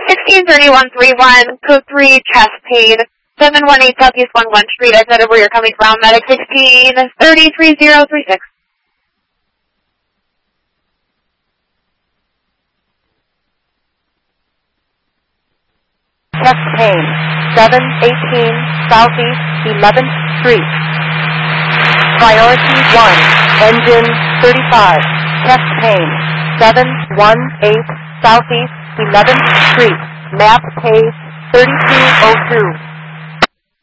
163131, code 3, chest pain, 718 Southeast 11 Street. I said where you're coming from, medic 163036. Chest pain, 718 Southeast 11th Street. Priority 1, engine 35. Chest pain, 718 Southeast 11th Street. Map page 3202.